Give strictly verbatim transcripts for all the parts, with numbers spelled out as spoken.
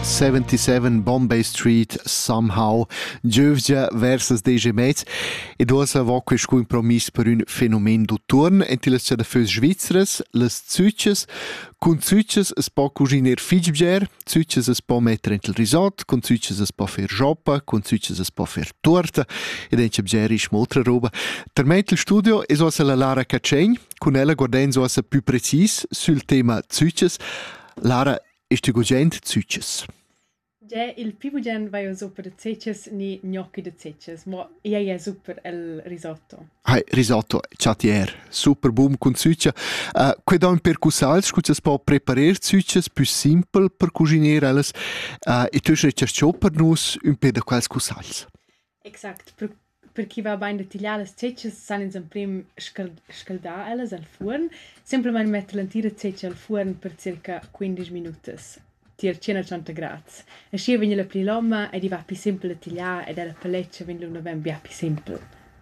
settantasette Bombay Street Somehow, giövgia versus dege mez, e dosa vo quest compromiss per un fenomen d'uturn enti las ciadafös svizras, las zütches. Cun zütches es po cuciner fitgbger, zütches es po metter ent il risot, cun zütches es po fer joppa, cun zütches es po fer torta, ed ent bger is moltra roba. Terment il studio es ossa la Lara Cacegn, cun ella guardens ossa più precis sul tema zütches. Lara, est tu gugent zütches? Ja, il più bugen vai super de zecces ni gnocchi de zecces, ma io è super il risotto. Hai, risotto, chatier, super boom con zütcha. Uh, que da un percussals, scuccias po preparer zütches più simple per cuciner alles, uh, e tu recerciò per nus un pe de quals cussals. Exact, per, per chi va bain de tigliare le zecces, sanno in prim scaldare alles al forn, semplicemente mettere l'antira zecce al forn per circa quindici minuti. Tier centocinquanta gradi. E scia vegna la pli lomma e diva più simple da tigliare ed la paleccia vegna una ben più simple.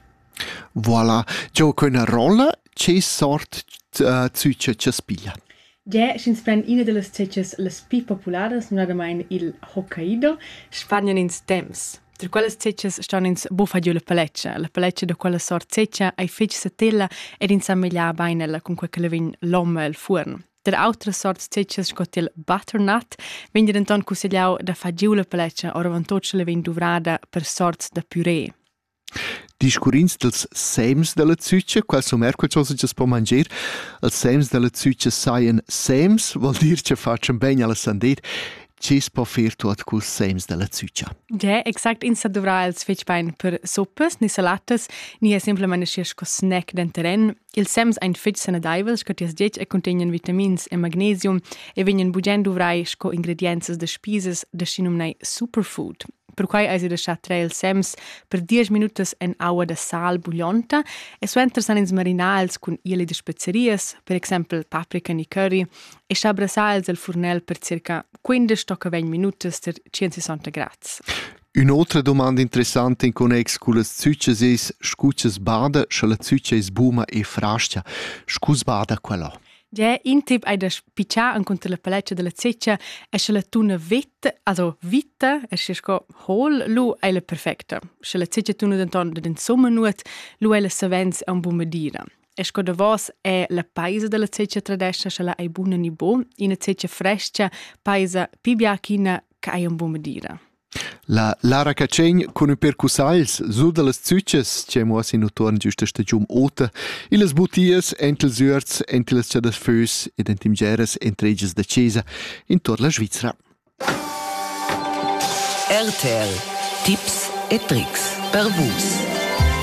Voilà. Gio quella rolla, che sort uh, zütcha ci spiglia? Ja, si spren una delle zecces le più popolari, normalmente il Hokkaido, spanien in stems. Tra quelle zecces stanno in bufadio la paleccia. La paleccia da quella sort zeccia ai fece satella ed in samiglia bainella con quel che le vegna lomma al forn. Der altra sort zecces scot il butternut, vegna denton consigliau da fa giu la paleccia ora vantoccia le vegna duvrada per sorts da puree. Discurins dels sems della zütcha, qual so merquel cosa ci può mangiare. Els sems della zütcha saien sems, vuol dir che facciano bene alla sandet. Ci si può fare tot col sems della zütcha? Ja, exakt, insa dovrà els fetch bain per soppes, ni salatas, ni è semplicemente sco snack d'enteren. Il sems ein fetch sanadaivel, sco ties diec e contenien vitamins e magnesium, e venien bugen dovrai sco ingrediences de spises de scinumnei superfood. Per cui hai si lasciat tre il sems per dieci minuti en agua de sal buglionta e suenter san ins marinals con ili de spezerias, per esempio paprika ni curry, e schabrasals al furnel per circa quindici a venti minuti ter centosessanta gradi. Un'altra domanda interessante in connex con le zütches es scucces bada, se la zütcha es buma e frascia. Scus bada quello? Ja, in tip ai da spiccia ancontra la paleccia della zeccia e se la tuna vit, also vita, e se sco hol, lu è la perfetta. Se la zeccia tuna denton den sommer nuot, lu è la savens a un bombardira. E sco da vos è la paisa della zeccia tradescia, se la è buona ni bo, in a zeccia frescia, paisa pibiachina che è un bombardira. La Lara Cacegn con un percussals su de las zütches, che mo si notorn giusta stagium ota, e las butias ent els urts, ent las ciadafös ed ent imgeres ent reges da Cesa, intor la Svizzera. R T L Tips e tricks per vus.